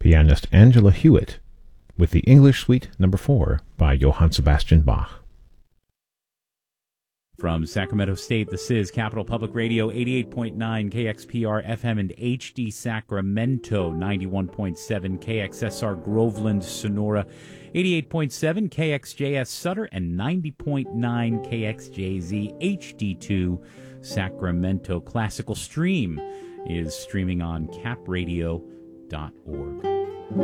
pianist Angela Hewitt with the English Suite No. 4 by Johann Sebastian Bach. From Sacramento State, this is Capital Public Radio, 88.9 KXPR FM and HD Sacramento, 91.7 KXSR Groveland, Sonora, 88.7 KXJS Sutter, and 90.9 KXJZ HD2 Sacramento. Classical Stream is streaming on capradio.org.